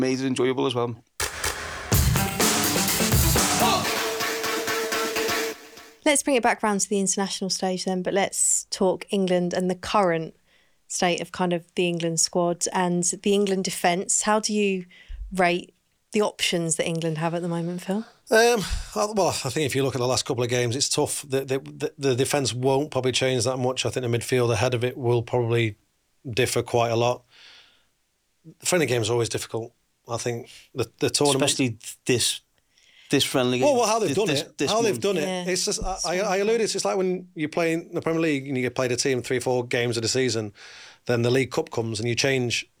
Made it enjoyable as well. Let's bring it back round to the international stage then, but let's talk England and the current state of kind of the England squad and the England defence. How do you rate the options that England have at the moment, Phil? Well, I think if you look at the last couple of games, it's tough. The defence won't probably change that much. I think the midfield ahead of it will probably differ quite a lot. Friendly games are always difficult. I think the tournament... Especially this friendly game. Well, how they've done it. Yeah. It's just, I alluded, it's like when you play in the Premier League and you played a team 3-4 games of the season, then the League Cup comes and you change